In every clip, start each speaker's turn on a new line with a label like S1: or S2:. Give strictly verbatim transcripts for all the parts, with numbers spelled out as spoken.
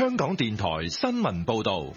S1: 香港電台新聞報道。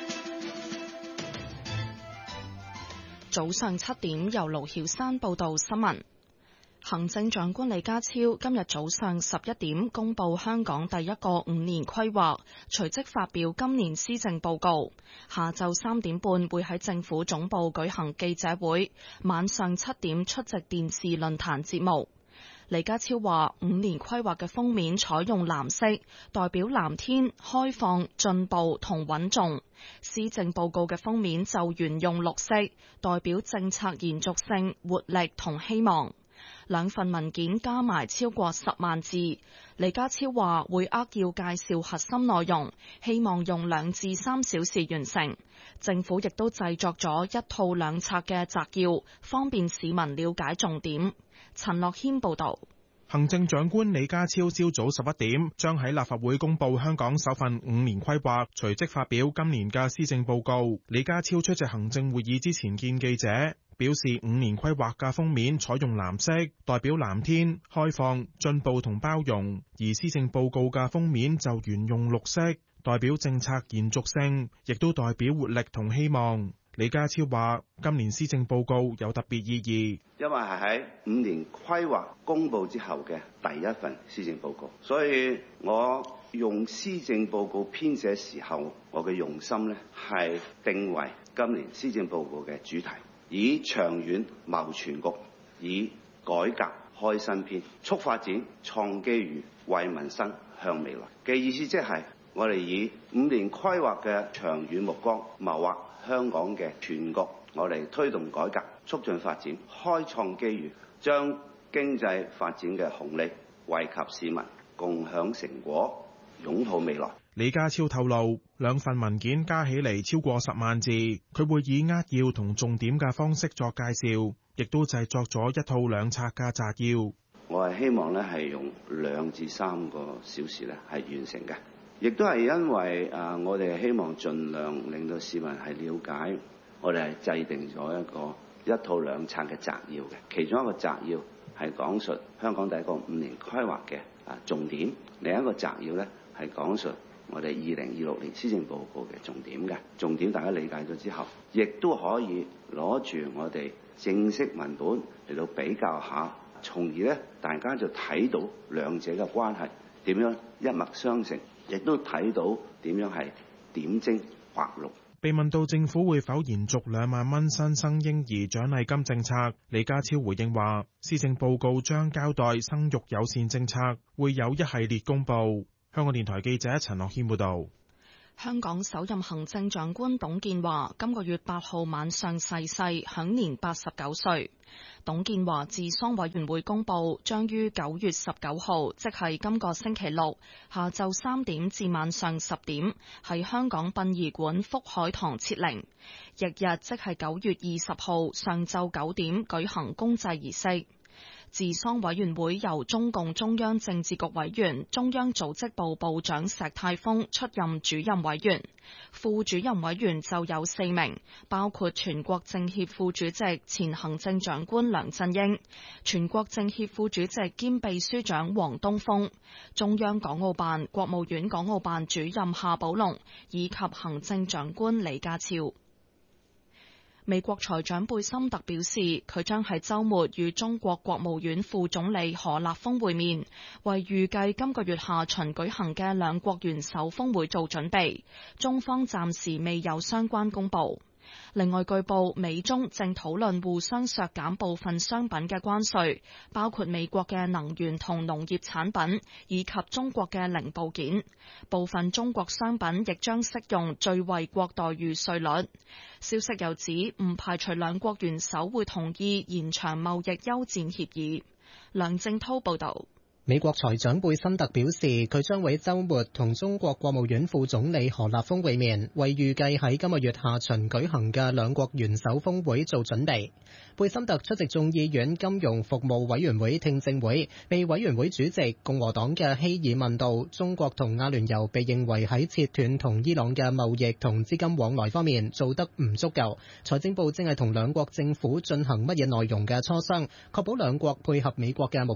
S2: 早上七點，由盧曉山報道新聞。行政長官李家超今日早上十一點公布香港第一個五年規劃，隨即發表今年施政報告。下晝三點半會喺政府總部舉行記者會，晚上七點出席電視論壇節目。李家超話，五年規劃嘅封面採用藍色，代表藍天、開放、進步同穩重。施政報告嘅封面就沿用綠色，代表政策延續性、活力同希望。兩份文件加埋超過十萬字，李家超話會扼要介紹核心內容，希望用兩至三小時完成。政府亦都製作咗一套兩冊嘅摘要，方便市民了解重點。陳樂謙報道。
S3: 行政長官李家超朝早十一點將喺立法會公布香港首份五年規劃，隨即發表今年嘅施政報告。李家超出席行政會議之前見記者，表示五年規劃嘅封面採用藍色，代表藍天、開放、進步同包容；而施政報告嘅封面就沿用綠色，代表政策延續性，亦都代表活力同希望。李家超話：今年施政報告有特別意義，
S4: 因為係喺五年規劃公佈之後嘅第一份施政報告，所以我用施政報告編寫時候，我嘅用心呢係定為今年施政報告嘅主題，以長遠謀全局，以改革開新篇，促發展創機遇，為民生向未來嘅意思，即係我哋以五年規劃嘅長遠目光謀劃香港嘅全局，我哋推動改革，促進發展，開創機遇，將經濟發展嘅紅利惠及市民，共享成果，擁抱未來。
S3: 李家超透露，兩份文件加起嚟超過十萬字，佢會以扼要同重點嘅方式作介紹，亦都製作咗一套兩冊嘅摘要。
S4: 我係希望咧係用兩至三個小時咧係完成嘅。亦都係因為啊，我哋希望盡量令到市民係了解，我哋係制定咗一個一套兩冊嘅摘要嘅。其中一個摘要係講述香港第一個五年規劃嘅啊重點，另一個摘要咧係講述我哋二零二六年施政報告嘅重點嘅。重點大家理解咗之後，亦都可以攞住我哋正式文本嚟到比較下，從而咧大家就睇到兩者嘅關係點樣一脈相承。亦都睇到點樣係點睛畫龍。
S3: 被問到政府會否延續兩萬蚊新生嬰兒獎勵金政策，李家超回應話：施政報告將交代生育友善政策，會有一系列公佈。香港電台記者陳樂軒報導。
S2: 香港首任行政長官董建華今個月八號晚上逝世，享年八十九歲。董建華治喪委員會公佈，將於九月十九號，即係今個星期六下晝三點至晚上十點，喺香港殯儀館福海堂設靈。翌日即係九月二十號上晝九點舉行公祭儀式。治喪委員會由中共中央政治局委員、中央組織部部長石泰峰出任主任委員，副主任委員就有四名，包括全國政協副主席、前行政長官梁振英，全國政協副主席兼秘書長黃東峰，中央港澳辦、國務院港澳辦主任夏寶龍，以及行政長官李家超。美國財長貝森特表示，佢將喺週末與中國國務院副總理何立峰會面，為預計今個月下旬舉行嘅兩國元首峰會做準備。中方暫時未有相關公佈。另外據報，美中正討論互相削減部分商品嘅關稅，包括美國嘅能源同農業產品，以及中國嘅零部件。部分中國商品亦將適用最惠國待遇稅率。消息又指，唔排除兩國元首會同意延長貿易休戰協議。梁正滔報導。
S5: 美國財長貝森特表示，佢將會週末同中國國務院副總理何立峰會面，為預計喺今個月下旬舉行嘅兩國元首峰會做準備。貝森特出席眾議院金融服務委員會聽證會，被委員會主席共和黨嘅希爾問到中國同阿聯酋被認為喺切斷同伊朗嘅貿易同資金往來方面做得唔足夠，財政部正係同兩國政府進行乜嘢內容嘅磋商，確保兩國配合美國嘅目標。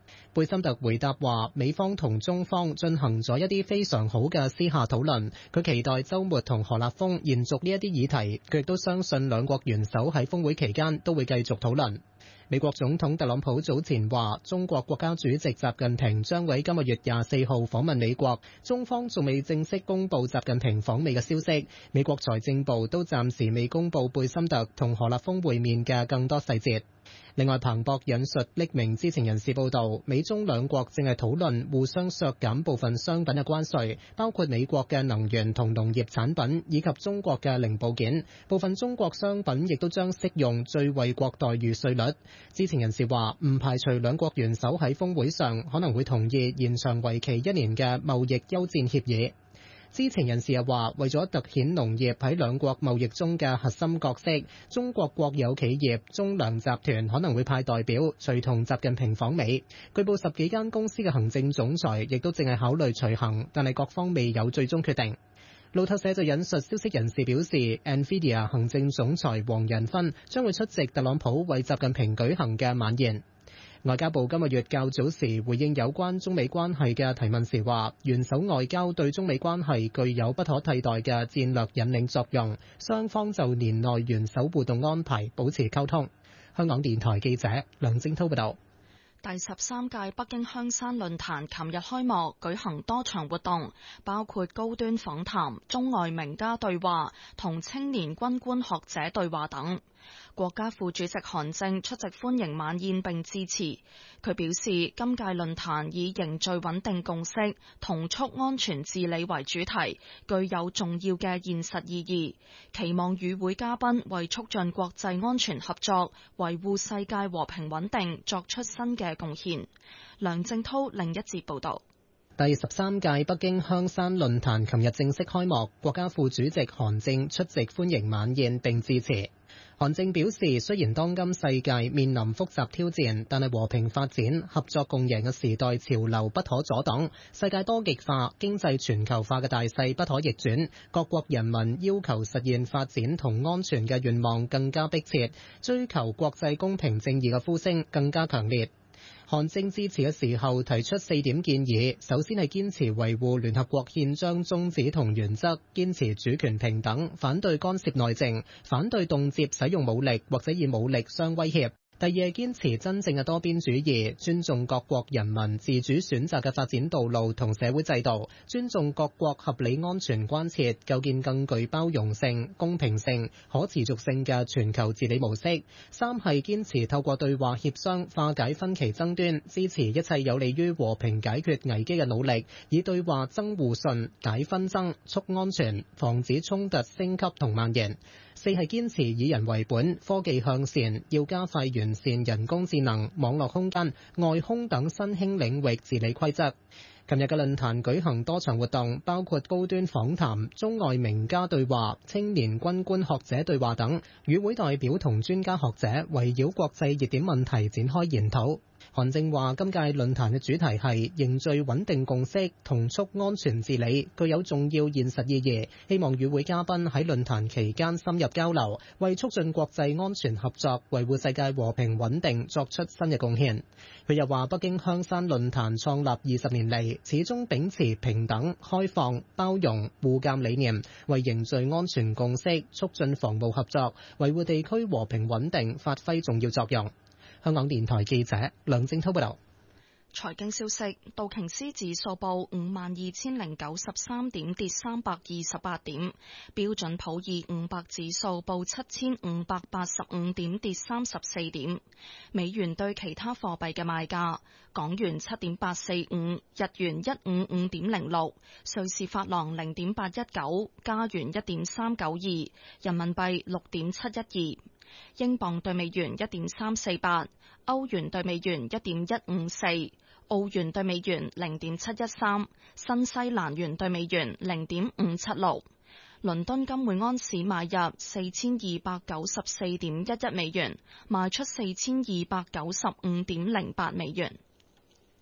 S5: 貝森特回答話，美方同中方進行咗一啲非常好嘅私下討論，佢期待週末同何立峰延續呢一啲議題，佢亦都相信兩國元首喺峰會期間都會繼續討論。美國總統特朗普早前話，中國國家主席習近平將會今個月廿四號訪問美國，中方仲未正式公布習近平訪美嘅消息，美國財政部都暫時未公布貝森特同何立峰會面嘅更多細節。另外，彭博引述匿名知情人士報道，美中兩國正係討論互相削減部分商品嘅關稅，包括美國嘅能源同農業產品以及中國嘅零部件。部分中國商品亦都將適用最惠國待遇稅率。知情人士話，唔排除兩國元首喺峰會上可能會同意延長為期一年嘅貿易休戰協議。知情人士又話，為咗突顯農業喺兩國貿易中嘅核心角色，中國國有企業中糧集團可能會派代表隨同習近平訪美。據報十幾間公司嘅行政總裁亦都正係考慮隨行，但係各方未有最終決定。路透社就引述消息人士表示 ，Nvidia 行政總裁黃仁勳將會出席特朗普為習近平舉行嘅晚宴。外交部今個月較早時回應有關中美關係嘅提問時話，元首外交對中美關係具有不可替代嘅戰略引領作用，雙方就年內元首互動安排保持溝通。香港電台記者梁正濤報道。
S2: 第十三屆北京香山論壇琴日開幕，舉行多場活動，包括高端訪談、中外名家對話同青年軍官學者對話等。國家副主席韓正出席歡迎晚宴並致辭，佢表示今屆論壇以凝聚穩定共識、同促安全治理為主題，具有重要嘅現實意義，期望與會嘉賓為促進國際安全合作、維護世界和平穩定作出新嘅貢獻。梁正濤另一節報道。
S5: 第十三屆北京香山論壇琴日正式開幕，國家副主席韓正出席歡迎晚宴並致辭。韓正表示，雖然當今世界面臨複雜挑戰，但係和平發展、合作共贏嘅時代潮流不可阻擋，世界多極化、經濟全球化嘅大勢不可逆轉，各國人民要求實現發展同安全嘅願望更加迫切，追求國際公平正義嘅呼聲更加強烈。韓正致辭嘅時候提出四點建議，首先係堅持維護聯合國憲章宗旨同原則，堅持主權平等，反對干涉內政，反對動輒使用武力或者以武力相威脅。第二係堅持真正嘅多邊主義，尊重各國人民自主選擇嘅發展道路同社會制度，尊重各國合理安全關切，構建更具包容性、公平性、可持續性嘅全球治理模式。三係堅持透過對話協商化解分歧爭端，支持一切有利於和平解決危機嘅努力，以對話增互信、解紛爭、促安全，防止衝突升級同蔓延。四係堅持以人為本，科技向善，要加快完善人工智能、網絡空間、外空等新興領域治理規則。琴日嘅論壇舉行多場活動，包括高端訪談、中外名家對話、青年軍官學者對話等，與會代表同專家學者圍繞國際熱點問題展開研討。韓正話：今屆論壇嘅主題係凝聚穩定共識，同促安全治理，具有重要現實意義。希望與會嘉賓喺論壇期間深入交流，為促進國際安全合作、維護世界和平穩定作出新嘅貢獻。佢又話：北京香山論壇創立二十年嚟，始終秉持平等、開放、包容、互鑑理念，為凝聚安全共識、促進防務合作、維護地區和平穩定發揮重要作用。香港電台記者梁正濤報道。
S2: 財經消息：道瓊斯指數報五萬二千零九十三點，跌三百二十八點；標準普爾五百指數報七千五百八十五點，跌三十四點。美元對其他貨幣嘅賣價：港元七點八四五，日元一五五點零六，瑞士法郎零點八一九，加元一點三九二，人民幣六點七一二。英鎊對美元一點三四八，歐元對美元一點一五四，澳元對美元零點七一三，新西蘭元對美元零點五七六。倫敦金每安士買入四千二百九十四點一一美元，賣出四千二百九十五點零八美元。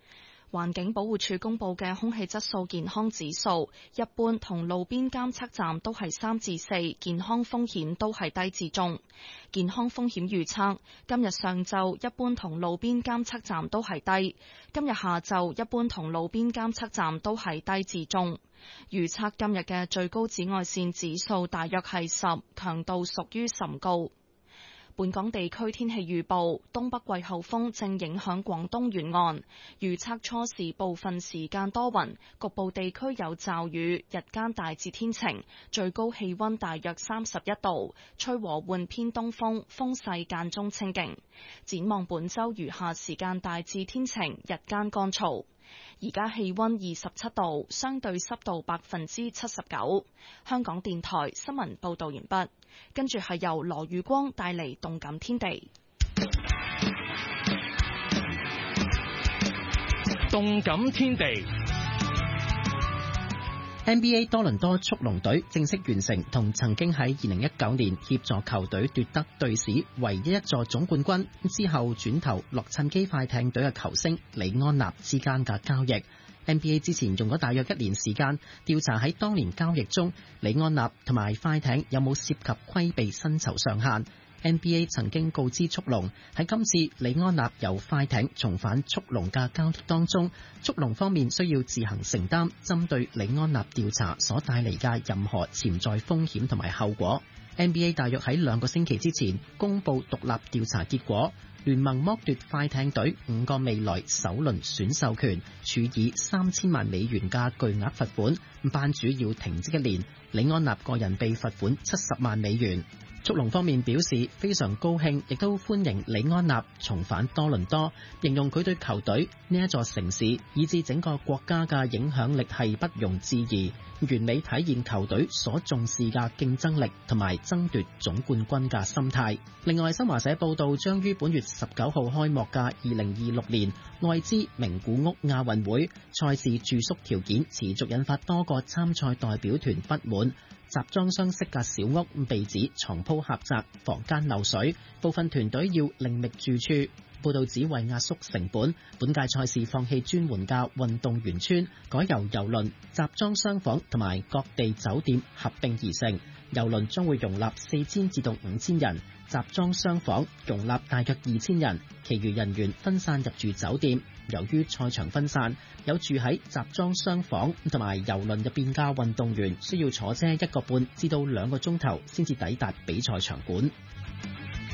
S2: 環境保護署公布嘅空氣質素健康指數，一般同路邊監測站都係三至四，健康風險都係低至中。健康風險預測，今日上晝一般同路邊監測站都係低，今日下晝一般同路邊監測站都係低至中。預測今日嘅最高紫外線指數大約係十，強度屬於甚高。本港地區天氣預報，東北季候風正影響廣東沿岸，預測初時部分時間多雲，局部地區有驟雨，日間大致天晴，最高氣溫大約三十一度，吹和緩偏東風，風勢間中清勁。展望本週餘下時間大致天晴，日間乾燥。而家氣溫二十七度，相對濕度百分之七十九。香港電台新聞報道完畢，跟住係由羅宇光帶嚟動感天地。
S1: 動感天地。
S5: N B A 多倫多速龍隊正式完成同曾經喺二零一九年協助球隊奪得隊史唯一一座總冠軍之後轉投洛杉磯快艇隊嘅球星李安納之間嘅交易。N B A 之前用咗大約一年時間調查喺當年交易中李安納同埋快艇有冇涉及規避薪酬上限。N B A 曾經告知速龍喺今次李安納由快艇重返速龍嘅交易當中，速龍方面需要自行承擔針對李安納調查所帶嚟嘅任何潛在風險同埋後果。N B A 大約喺兩個星期之前公布獨立調查結果，聯盟剝奪快艇隊五個未來首輪選秀權，處以三千萬美元嘅巨額罰款，班主要停職一年。李安納個人被罰款七十萬美元。速龍方面表示非常高興，亦都歡迎李安納重返多倫多，形容佢對球隊呢一座城市以至整個國家嘅影響力係不容置疑，完美體現球隊所重視嘅競爭力同埋爭奪總冠軍嘅心態。另外，新華社報道，將於本月十九號開幕嘅二零二六年愛知名古屋亞運會賽事住宿條件持續引發多個參賽代表團不滿。集裝箱式嘅小屋被指床鋪狹窄，房間漏水，部分團隊要另覓住處。報道指為壓縮成本，本屆賽事放棄專門嘅運動員村，改由郵輪、集裝箱房同埋各地酒店合併而成。郵輪將會容納四千至到五千人，集裝箱房容納大約二千人，其餘人員分散入住酒店。由於賽場分散，有住喺集裝箱房同埋郵輪入邊嘅運動員需要坐車一個半至到兩個鐘頭先至抵達比賽場館。